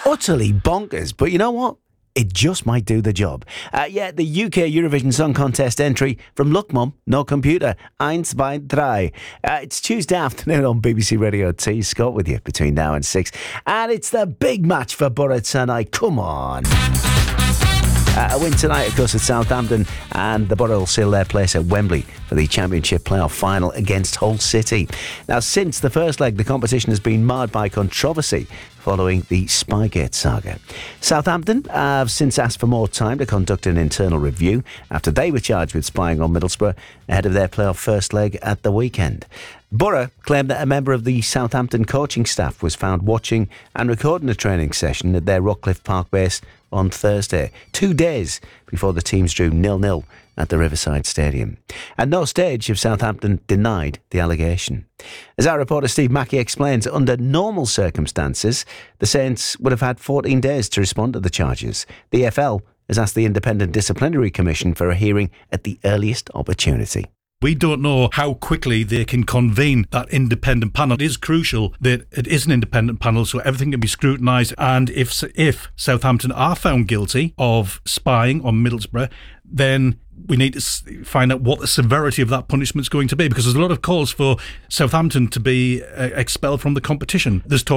utterly bonkers. But you know what? It just might do the job. The UK Eurovision Song Contest entry from Look Mum, No Computer, 1, 2, 3. It's Tuesday afternoon on BBC Radio T. Scott with you between now and 6. And it's the big match for Borough tonight. Come on. A win tonight, of course, at Southampton, and the Borough will seal their place at Wembley for the Championship playoff final against Hull City. Now, since the first leg, the competition has been marred by controversy following the Spygate saga. Southampton have since asked for more time to conduct an internal review after they were charged with spying on Middlesbrough ahead of their playoff first leg at the weekend. Borough claimed that a member of the Southampton coaching staff was found watching and recording a training session at their Rockcliffe Park base on Thursday, 2 days before the teams drew 0-0 at the Riverside Stadium. At no stage have Southampton denied the allegation. As our reporter Steve Mackey explains, under normal circumstances, the Saints would have had 14 days to respond to the charges. The EFL has asked the Independent Disciplinary Commission for a hearing at the earliest opportunity. We don't know how quickly they can convene that independent panel. It is crucial that it is an independent panel so everything can be scrutinised, and if Southampton are found guilty of spying on Middlesbrough, then we need to find out what the severity of that punishment is going to be, because there's a lot of calls for Southampton to be expelled from the competition. There's talk